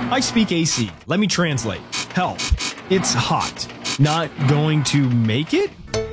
I speak AC. Let me translate. Help. It's hot. Not going to make it?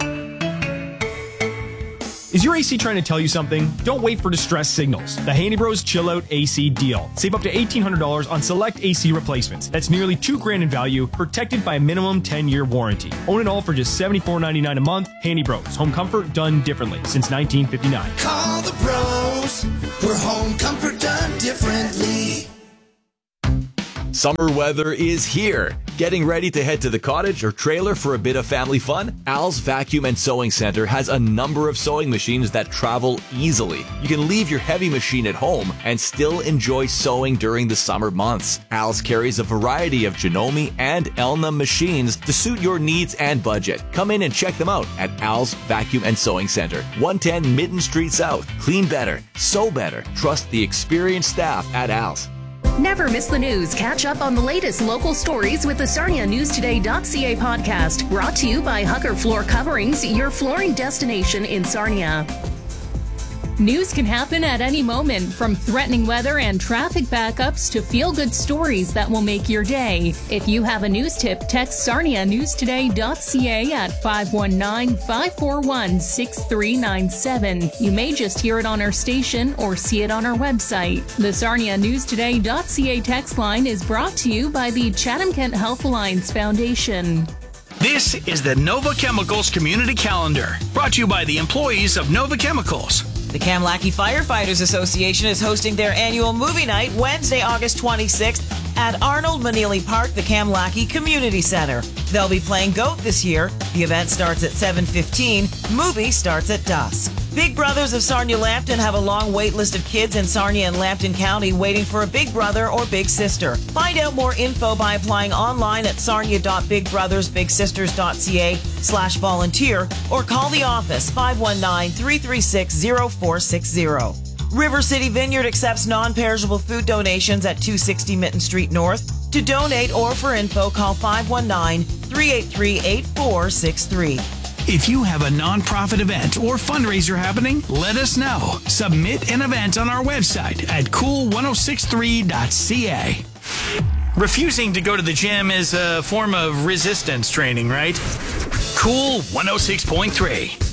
Is your AC trying to tell you something? Don't wait for distress signals. The Handy Bros Chill Out AC deal. Save up to $1,800 on select AC replacements. That's nearly $2,000 in value, protected by a minimum 10-year warranty. Own it all for just $74.99 a month. Handy Bros. Home comfort done differently since 1959. Call the pros. We're home comfort done differently. Summer weather is here. Getting ready to head to the cottage or trailer for a bit of family fun? Al's Vacuum and Sewing Center has a number of sewing machines that travel easily. You can leave your heavy machine at home and still enjoy sewing during the summer months. Al's carries a variety of Janome and Elna machines to suit your needs and budget. Come in and check them out at Al's Vacuum and Sewing Center, 110 Mitten Street South. Clean better, sew better. Trust the experienced staff at Al's. Never miss the news. Catch up on the latest local stories with the SarniaNewsToday.ca podcast. Brought to you by Hugger Floor Coverings, your flooring destination in Sarnia. News can happen at any moment, from threatening weather and traffic backups to feel-good stories that will make your day. If you have a news tip, text SarniaNewsToday.ca at 519-541-6397. You may just hear it on our station or see it on our website. The SarniaNewsToday.ca text line is brought to you by the Chatham-Kent Health Alliance Foundation. This is the Nova Chemicals Community Calendar, brought to you by the employees of Nova Chemicals. The Kamlaki Firefighters Association is hosting their annual movie night Wednesday, August 26th at Arnold Manili Park, the Kamlaki Community Center. They'll be playing GOAT this year. The event starts at 7:15. Movie starts at dusk. Big Brothers of Sarnia-Lambton have a long wait list of kids in Sarnia and Lambton County waiting for a big brother or big sister. Find out more info by applying online at sarnia.bigbrothersbigsisters.ca/volunteer or call the office 519-336-0460. River City Vineyard accepts non-perishable food donations at 260 Mitten Street North. To donate or for info, call 519-383-8463. If you have a nonprofit event or fundraiser happening, let us know. Submit an event on our website at cool1063.ca. Refusing to go to the gym is a form of resistance training, right? Cool 106.3.